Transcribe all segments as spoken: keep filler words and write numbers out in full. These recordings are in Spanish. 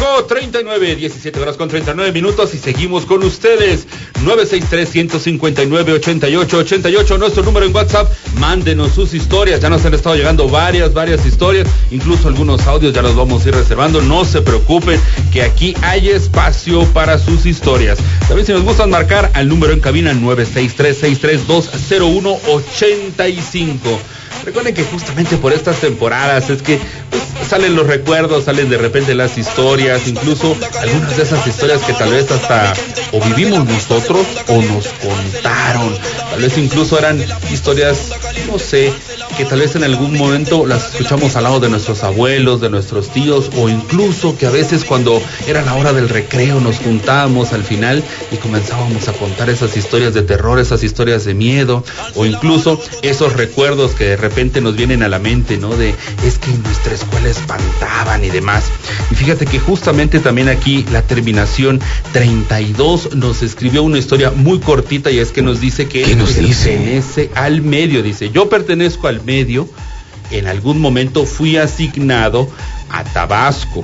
treinta y nueve, diecisiete horas con treinta y nueve minutos y seguimos con ustedes. nueve seis tres, uno cinco nueve, ocho ocho ocho ocho, nuestro número en WhatsApp. Mándenos sus historias, ya nos han estado llegando varias, varias historias, incluso algunos audios ya los vamos a ir reservando. No se preocupen, que aquí hay espacio para sus historias. También si nos gustan marcar al número en cabina nueve seis tres, seis tres dos, cero uno ocho cinco. Recuerden que justamente por estas temporadas es que pues, salen los recuerdos, salen de repente las historias, incluso algunas de esas historias que tal vez hasta o vivimos nosotros o nos contaron. Tal vez incluso eran historias, no sé, que tal vez en algún momento las escuchamos al lado de nuestros abuelos, de nuestros tíos, o incluso que a veces cuando era la hora del recreo nos juntábamos al final y comenzábamos a contar esas historias de terror, esas historias de miedo, o incluso esos recuerdos que de repente nos vienen a la mente, ¿no? De, es que en nuestra escuela espantaban y demás. Y fíjate que justamente también aquí la terminación treinta y dos nos escribió una historia muy cortita, y es que nos dice que ¿Qué nos dice? Pertenece al medio. Dice, yo pertenezco al medio, en algún momento fui asignado a Tabasco.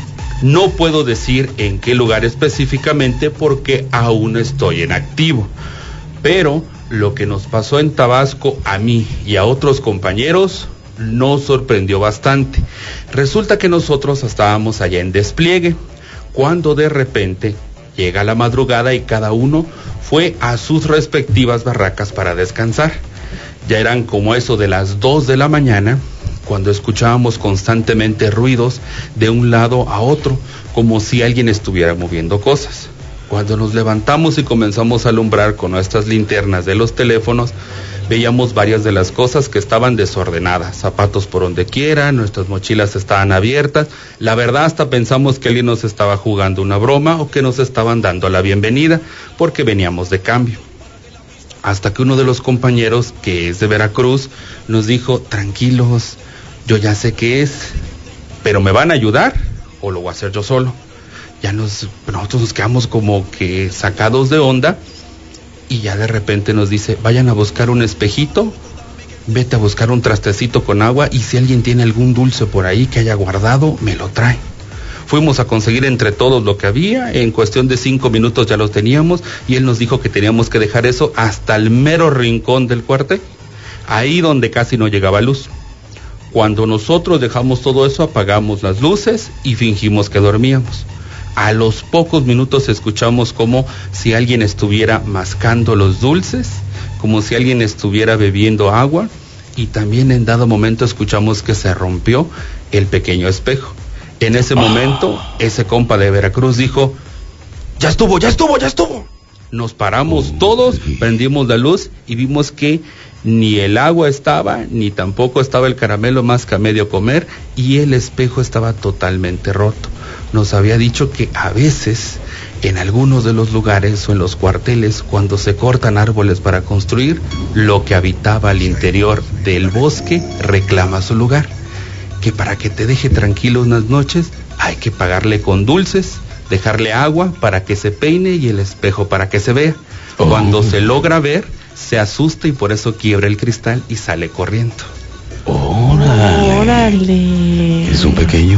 No puedo decir en qué lugar específicamente porque aún estoy en activo, pero lo que nos pasó en Tabasco a mí y a otros compañeros nos sorprendió bastante. Resulta que nosotros estábamos allá en despliegue, cuando de repente llega la madrugada y cada uno fue a sus respectivas barracas para descansar. Ya eran como eso de las dos de la mañana, cuando escuchábamos constantemente ruidos de un lado a otro, como si alguien estuviera moviendo cosas. Cuando nos levantamos y comenzamos a alumbrar con nuestras linternas de los teléfonos, veíamos varias de las cosas que estaban desordenadas, zapatos por donde quiera, nuestras mochilas estaban abiertas. La verdad, hasta pensamos que alguien nos estaba jugando una broma o que nos estaban dando la bienvenida, porque veníamos de cambio. Hasta que uno de los compañeros, que es de Veracruz, nos dijo, tranquilos, yo ya sé qué es, pero ¿me van a ayudar o lo voy a hacer yo solo? Ya nos, nosotros nos quedamos como que sacados de onda, y ya de repente nos dice, vayan a buscar un espejito, vete a buscar un trastecito con agua, y si alguien tiene algún dulce por ahí que haya guardado, me lo trae. Fuimos a conseguir entre todos lo que había, en cuestión de cinco minutos ya lo teníamos, y él nos dijo que teníamos que dejar eso hasta el mero rincón del cuartel, ahí donde casi no llegaba luz. Cuando nosotros dejamos todo eso, apagamos las luces y fingimos que dormíamos. A los pocos minutos escuchamos como si alguien estuviera mascando los dulces, como si alguien estuviera bebiendo agua, y también en dado momento escuchamos que se rompió el pequeño espejo. En ese momento, oh. ese compa de Veracruz dijo, ya estuvo, ya estuvo, ya estuvo. Nos paramos todos, prendimos la luz y vimos que ni el agua estaba, ni tampoco estaba el caramelo más que a medio comer, y el espejo estaba totalmente roto. Nos había dicho que a veces, en algunos de los lugares o en los cuarteles, cuando se cortan árboles para construir, lo que habitaba al interior del bosque reclama su lugar. Que para que te deje tranquilo unas noches, hay que pagarle con dulces, dejarle agua para que se peine y el espejo para que se vea. Oh. Cuando se logra ver, se asusta y por eso quiebra el cristal y sale corriendo. ¡Órale! ¡Órale! Es un pequeño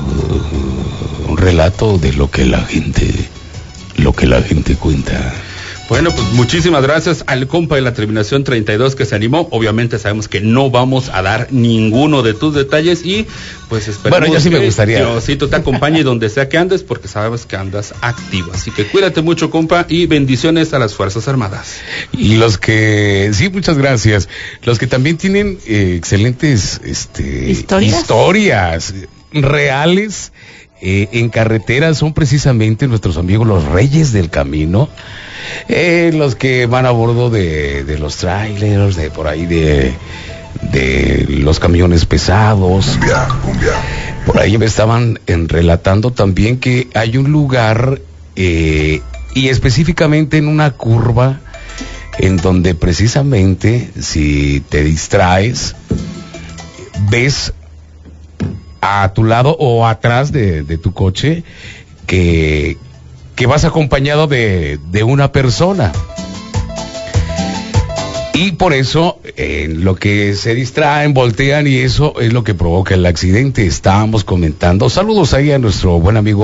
uh, un relato de lo que la gente, lo que la gente cuenta. Bueno, pues muchísimas gracias al compa de la terminación treinta y dos que se animó. Obviamente sabemos que no vamos a dar ninguno de tus detalles y pues esperamos bueno, yo sí que me gustaría. Diosito te acompañe donde sea que andes, porque sabemos que andas activo. Así que cuídate mucho, compa, y bendiciones a las Fuerzas Armadas. Y los que, sí, muchas gracias. Los que también tienen eh, excelentes este, ¿Historias? historias reales eh, en carretera son precisamente nuestros amigos los Reyes del Camino. Eh, los que van a bordo de, de los trailers, de por ahí de, de los camiones pesados. Cumbia, cumbia. Por ahí me estaban en, relatando también que hay un lugar eh, y específicamente en una curva en donde precisamente si te distraes ves a tu lado o atrás de, de tu coche que que vas acompañado de, de una persona. Y por eso, en lo que se distraen, voltean y eso es lo que provoca el accidente. Estábamos comentando. Saludos ahí a nuestro buen amigo